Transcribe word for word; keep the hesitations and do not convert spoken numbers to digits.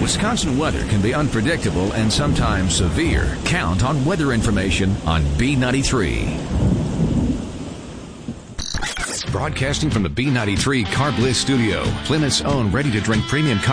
Wisconsin weather can be unpredictable and sometimes severe. Count on weather information on B ninety-three. Broadcasting from the B ninety-three Carb Bliss studio, Plymouth's own ready-to-drink premium